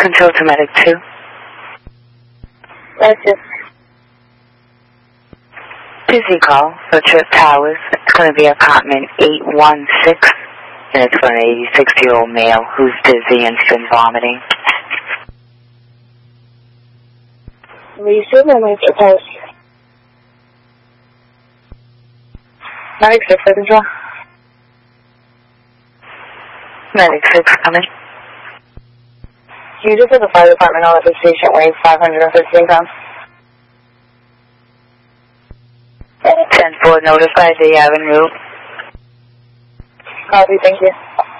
Control to Medic 2. Medic 2. Busy call for Trip Towers. It's going to be apartment 816. And it's for an 86-year-old male who's dizzy and has been vomiting. Receive and answer post. Medic 6, for control. Medic 6 coming. You just have the fire department know that this patient weighs 515 pounds. 10-4 notified the avenue. Copy, thank you.